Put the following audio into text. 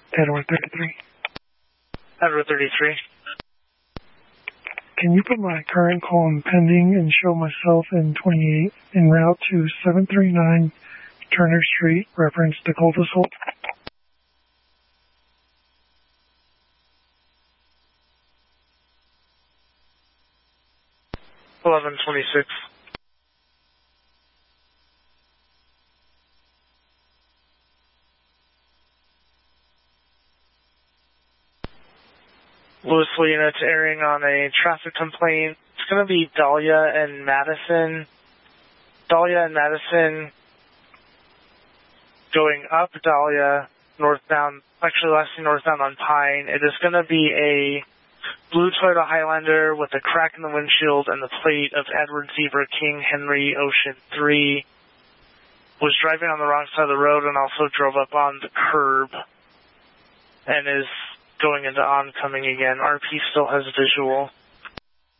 Edward 33. Edward 33. Can you put my current call in pending and show myself in 28 en route to 739 Turner Street, reference Dakota Salt? 1126. Louisville units airing on a traffic complaint. It's going to be Dahlia and Madison. Dahlia and Madison going up Dahlia, northbound, actually lasting northbound on Pine. It is going to be a blue Toyota Highlander with a crack in the windshield and the plate of Edward Zebra King Henry Ocean 3. Was driving on the wrong side of the road and also drove up on the curb and is going into oncoming again. RP still has visual.